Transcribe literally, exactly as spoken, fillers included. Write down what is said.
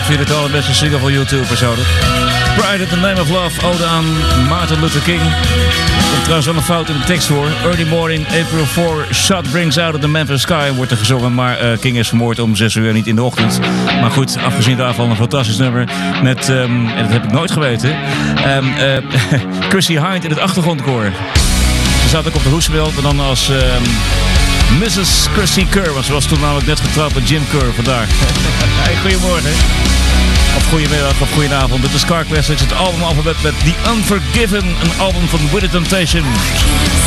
vind het de allerbeste single van YouTube persoonlijk. Pride in the Name of Love, ode aan Martin Luther King. Er komt trouwens wel een fout in de tekst voor. Early morning, April fourth, shot brings out of the Memphis sky, wordt er gezongen. Maar uh, King is vermoord om zes uur, niet in de ochtend. Maar goed, afgezien daarvan een fantastisch nummer. Met, um, en dat heb ik nooit geweten, um, uh, Chrissie Hynde in het achtergrondkoor. Ze zat ook op de hoesbelt en dan als um, missus Chrissy Kerr. Want ze was toen namelijk net getrouwd met Jim Kerr vandaag. Hey, goedemorgen. Of goedemiddag of goedenavond. Dit is Car Classics, het albumalfabet met The Unforgiven. Een album van With The Temptation.